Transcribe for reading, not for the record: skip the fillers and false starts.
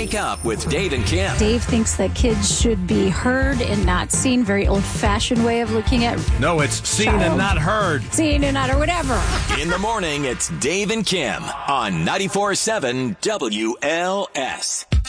Wake Up with Dave and Kim. Dave thinks that kids should be heard and not seen. Very old-fashioned way of looking at. No, it's seen and not heard. Seen and not, or whatever. In the morning, it's Dave and Kim on 94.7 WLS.